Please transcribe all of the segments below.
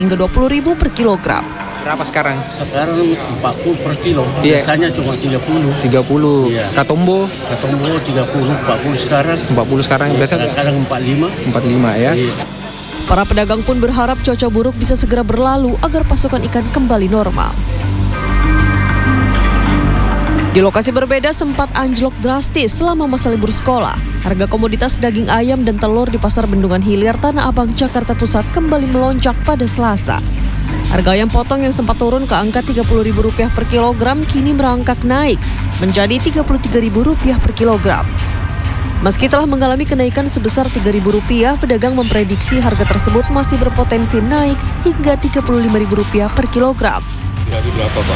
hingga 20.000 per kilogram. Berapa sekarang? Sekarang 40 per kilo, Iya. biasanya cuma 30. 30. Iya. Katombo? Katombo 30, 40 sekarang. 40 sekarang, biasanya Kadang 45. 45 ya. Iya. Para pedagang pun berharap cuaca buruk bisa segera berlalu agar pasokan ikan kembali normal. Di lokasi berbeda sempat anjlok drastis selama masa libur sekolah. Harga komoditas daging ayam dan telur di Pasar Bendungan Hilir, Tanah Abang, Jakarta Pusat kembali melonjak pada Selasa. Harga ayam potong yang sempat turun ke angka Rp30.000 per kilogram kini merangkak naik menjadi Rp33.000 per kilogram. Meski telah mengalami kenaikan sebesar Rp3.000, pedagang memprediksi harga tersebut masih berpotensi naik hingga Rp35.000 per kilogram. Dari berapa, Pak?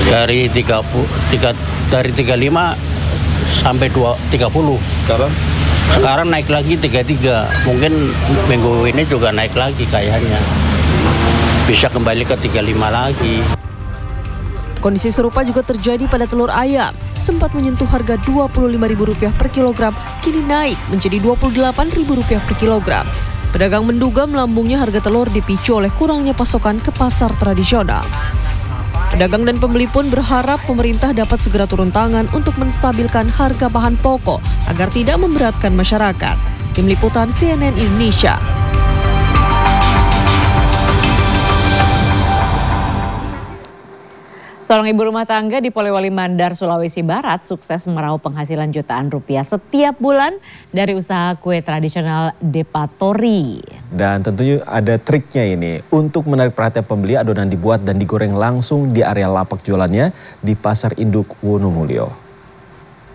Dari 35 sampai 30. Sekarang naik lagi 33. Mungkin minggu ini juga naik lagi kayaknya. Bisa kembali ke 35 lagi. Kondisi serupa juga terjadi pada telur ayam. Sempat menyentuh harga Rp25.000 per kilogram, kini naik menjadi Rp28.000 per kilogram. Pedagang menduga melambungnya harga telur dipicu oleh kurangnya pasokan ke pasar tradisional. Pedagang dan pembeli pun berharap pemerintah dapat segera turun tangan untuk menstabilkan harga bahan pokok agar tidak memberatkan masyarakat. Tim Liputan CNN Indonesia. Seorang ibu rumah tangga di Polewali Mandar, Sulawesi Barat sukses meraup penghasilan jutaan rupiah setiap bulan dari usaha kue tradisional Depatori. Dan tentunya ada triknya ini. Untuk menarik perhatian pembeli, adonan dibuat dan digoreng langsung di area lapak jualannya di Pasar Induk Wonomulyo.